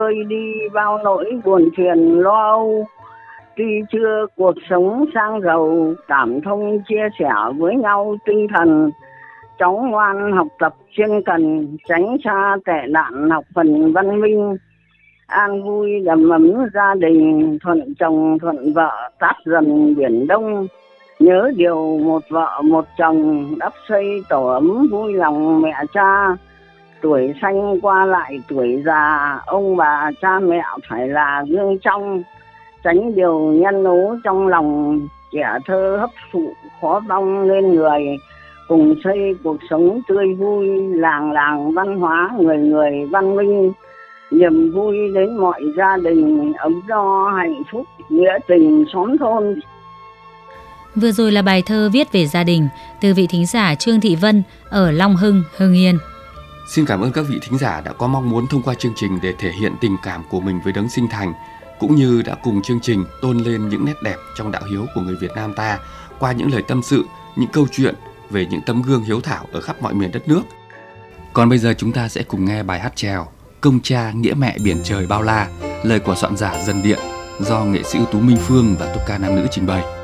Tôi đi bao nỗi buồn phiền lo âu, tuy chưa cuộc sống sang giàu, cảm thông chia sẻ với nhau tinh thần. Cháu ngoan học tập chuyên cần, tránh xa tệ nạn học phần văn minh. An vui đầm ấm gia đình, thuận chồng thuận vợ tát dần biển đông. Nhớ điều một vợ một chồng, đắp xây tổ ấm vui lòng mẹ cha. Tuổi xanh qua lại tuổi già, ông bà cha mẹ phải là gương trong. Tránh điều nhân ố trong lòng, trẻ thơ hấp thụ khó vong lên người. Cùng xây cuộc sống tươi vui, làng làng văn hóa, người người văn minh. Niềm vui đến mọi gia đình, ấm no hạnh phúc, nghĩa tình xóm thôn. Vừa rồi là bài thơ viết về gia đình từ vị thính giả Trương Thị Vân ở Long Hưng, Hưng Yên. Xin cảm ơn các vị thính giả đã có mong muốn thông qua chương trình để thể hiện tình cảm của mình với đấng sinh thành, cũng như đã cùng chương trình tôn lên những nét đẹp trong đạo hiếu của người Việt Nam ta qua những lời tâm sự, những câu chuyện về những tấm gương hiếu thảo ở khắp mọi miền đất nước. Còn bây giờ chúng ta sẽ cùng nghe bài hát chèo Công cha nghĩa mẹ biển trời bao la, lời của soạn giả Dân Điện do nghệ sĩ ưu tú Minh Phương và tốp ca nam nữ trình bày.